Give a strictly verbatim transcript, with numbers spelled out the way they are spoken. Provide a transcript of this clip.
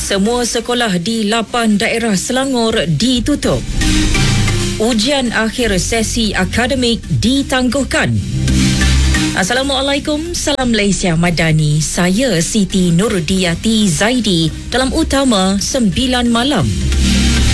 Semua sekolah di lapan daerah Selangor ditutup. Ujian akhir sesi akademik ditangguhkan. Assalamualaikum, salam Malaysia Madani. Saya Siti Nurdiati Zaidi dalam Utama sembilan Malam.